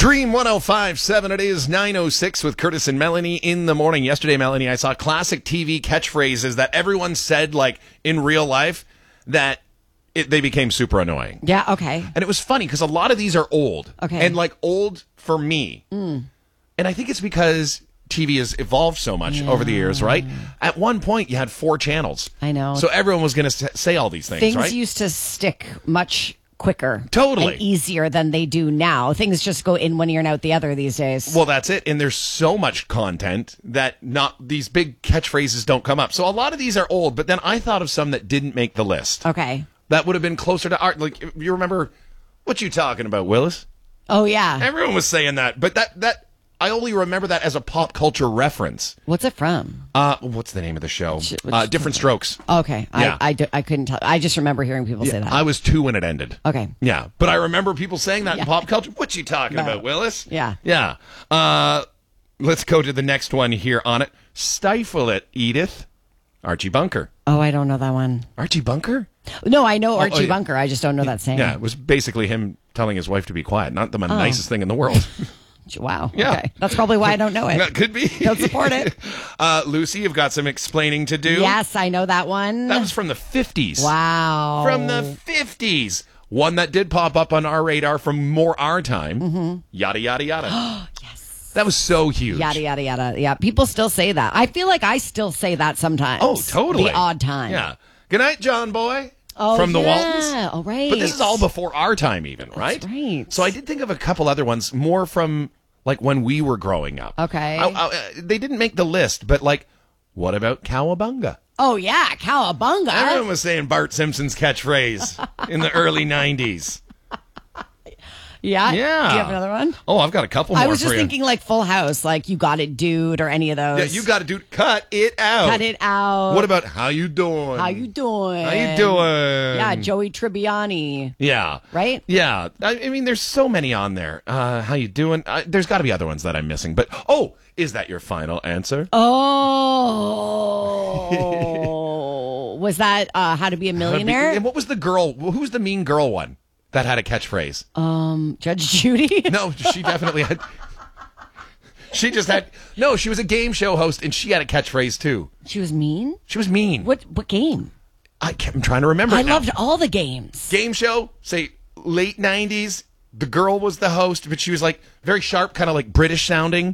Dream 105.7. It is 9:06 with Curtis and Melanie in the morning. Yesterday, Melanie, I saw classic TV catchphrases that everyone said, like, in real life, that they became super annoying. Yeah, okay. And it was funny because a lot of these are old. Okay. And, like, old for me. And I think it's because TV has evolved so much over the years, right? At one point, you had 4 channels. I know. So everyone was going to say all these things, Things right? used to stick much quicker. Totally. And easier than they do now. Things just go in one ear and out the other these days. Well, that's it. And there's so much content that these big catchphrases don't come up. So a lot of these are old, but then I thought of some that didn't make the list. Okay. That would have been closer to art. Like, you remember, what you talking about, Willis? Oh, yeah. Everyone was saying that. But that I only remember that as a pop culture reference. What's it from? What's the name of the show? Which- Different Strokes. Okay. Yeah. I couldn't tell. I just remember hearing people say that. I was 2 when it ended. Okay. Yeah. But I remember people saying that in pop culture. What you talking about, Willis? Yeah. Yeah. Let's go to the next one here on it. Stifle it, Edith. Archie Bunker. Oh, I don't know that one. Archie Bunker? No, I know Archie yeah. Bunker. I just don't know that saying. Yeah, it was basically him telling his wife to be quiet. Not the nicest thing in the world. Wow. Yeah. Okay. That's probably why I don't know it. That could be. Don't support it. Lucy, you've got some explaining to do. Yes, I know that one. That was from the 50s. Wow. From the 50s. One that did pop up on our radar from more our time. Yada, yada, yada. Yes. That was so huge. Yada, yada, yada. Yeah, people still say that. I feel like I still say that sometimes. Oh, totally. The odd time. Yeah. Good night, John Boy. Oh, from the yeah. Waltons. Oh, right. But this is all before our time even, right? That's right. So I did think of a couple other ones, more from, like, when we were growing up. Okay. They didn't make the list, but, like, what about Cowabunga? Oh, yeah, Cowabunga. Everyone was saying Bart Simpson's catchphrase in the early 90s. Yeah? Yeah. Do you have another one? Oh, I've got a couple more I was for just you. thinking like Full House, like You Got It Dude or any of those. Yeah, you got to do cut it out. Cut it out. What about how you doing? How you doing? How you doing? Yeah, Joey Tribbiani. Yeah. Right? Yeah. I mean, there's so many on there. How you doing? There's got to be other ones that I'm missing. But, is that your final answer? Oh. Was that How to Be a Millionaire? And what was the girl? Who was the mean girl one that had a catchphrase? Judge Judy? No, she definitely had. She just had. No, she was a game show host, and she had a catchphrase too. She was mean? She was mean. What game? I'm trying to remember. I it now. loved all the games. Game show, say late 90s. The girl was the host, but she was like very sharp, kind of like British sounding.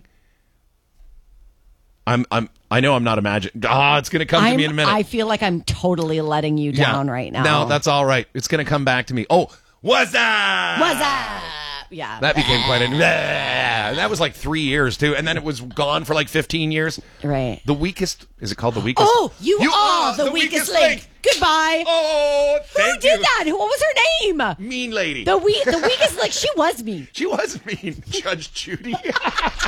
I know I'm not imagining. It's going to come to me in a minute. I feel like I'm totally letting you down right now. No, that's all right. It's going to come back to me. Oh, what's up? What's up? Yeah. That became quite a... That was like 3 years, too. And then it was gone for like 15 years. Right. The weakest... Is it called The Weakest? Oh, you are the weakest link. Goodbye. Oh, thank Who you. did that? What was her name? Mean lady. The weakest link. She was mean. She was mean. Judge Judy.